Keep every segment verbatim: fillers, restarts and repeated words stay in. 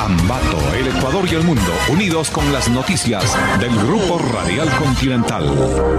Ambato, el Ecuador y el mundo, unidos con las noticias del Grupo Radial Continental.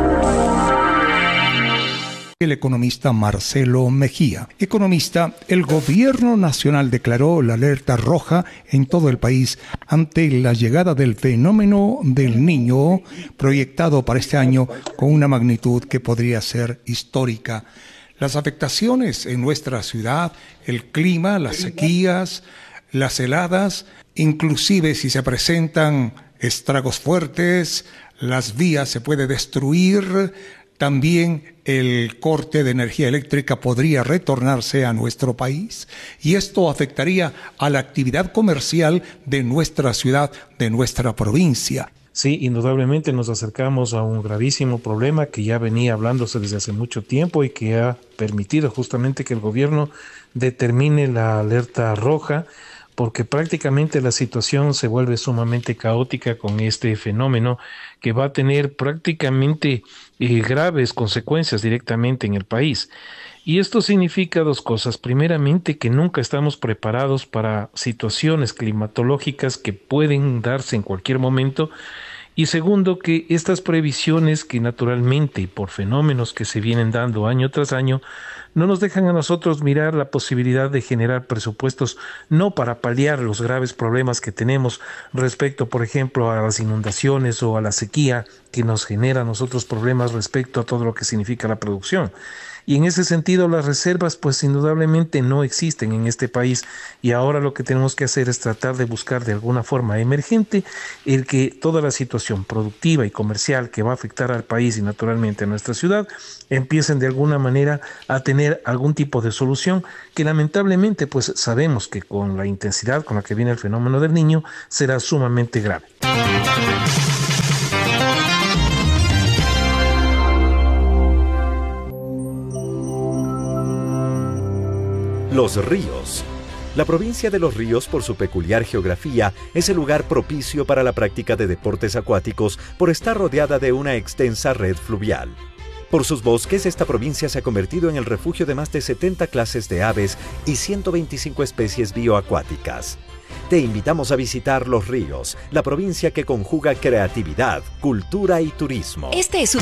El economista Marcelo Mejía. Economista, el gobierno nacional declaró la alerta roja en todo el país ante la llegada del fenómeno del Niño, proyectado para este año con una magnitud que podría ser histórica. Las afectaciones en nuestra ciudad, el clima, las sequías, las heladas, inclusive si se presentan estragos fuertes, las vías se puede destruir. También el corte de energía eléctrica podría retornarse a nuestro país y esto afectaría a la actividad comercial de nuestra ciudad, de nuestra provincia. Sí, indudablemente nos acercamos a un gravísimo problema que ya venía hablándose desde hace mucho tiempo y que ha permitido justamente que el gobierno determine la alerta roja, porque prácticamente la situación se vuelve sumamente caótica con este fenómeno que va a tener prácticamente eh, graves consecuencias directamente en el país. Y esto significa dos cosas. Primeramente, que nunca estamos preparados para situaciones climatológicas que pueden darse en cualquier momento. Y segundo, que estas previsiones que naturalmente, por fenómenos que se vienen dando año tras año, no nos dejan a nosotros mirar la posibilidad de generar presupuestos no para paliar los graves problemas que tenemos respecto, por ejemplo, a las inundaciones o a la sequía que nos genera a nosotros problemas respecto a todo lo que significa la producción. Y en ese sentido las reservas pues indudablemente no existen en este país y ahora lo que tenemos que hacer es tratar de buscar de alguna forma emergente el que toda la situación productiva y comercial que va a afectar al país y naturalmente a nuestra ciudad empiecen de alguna manera a tener algún tipo de solución que lamentablemente pues sabemos que con la intensidad con la que viene el fenómeno del Niño será sumamente grave. Los ríos. La provincia de Los Ríos, por su peculiar geografía, es el lugar propicio para la práctica de deportes acuáticos por estar rodeada de una extensa red fluvial. Por sus bosques, esta provincia se ha convertido en el refugio de más de setenta clases de aves y ciento veinticinco especies bioacuáticas. Te invitamos a visitar Los Ríos, la provincia que conjuga creatividad, cultura y turismo. Este es un...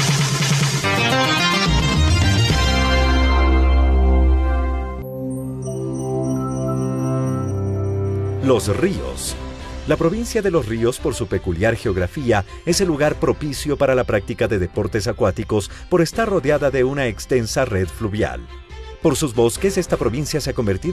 Los Ríos. La provincia de Los Ríos, por su peculiar geografía, es el lugar propicio para la práctica de deportes acuáticos por estar rodeada de una extensa red fluvial. Por sus bosques, esta provincia se ha convertido